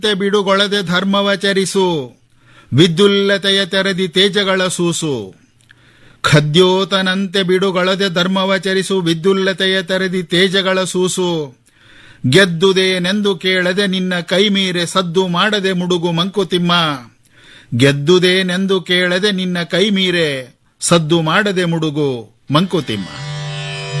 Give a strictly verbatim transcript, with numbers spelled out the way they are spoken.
ಬಿಡುಗೊಳದೆ ಧರ್ಮವಚರಿಸು, ವಿದ್ಯುಲ್ಲತೆಯ ತೆರೆದಿ ತೇಜಗಳ ಸೂಸು. ಖದ್ಯೋತನಂತೆ ಬಿಡುಗೊಳದೆ ಧರ್ಮವಚರಿಸು, ವಿದ್ಯುಲ್ಲತೆಯ ತೆರೆದಿ ತೇಜಗಳ ಸೂಸು. ಗೆದ್ದುದೇನೆಂದು ಕೇಳದೆ ನಿನ್ನ ಕೈ ಮೀರೆ ಸದ್ದು ಮಾಡದೆ ಮುಡುಗು ಮಂಕುತಿಮ್ಮ. ಗೆದ್ದುದೇನೆಂದು ಕೇಳದೆ ನಿನ್ನ ಕೈ ಮೀರೆ ಸದ್ದು ಮಾಡದೆ ಮುಡುಗು ಮಂಕುತಿಮ್ಮ.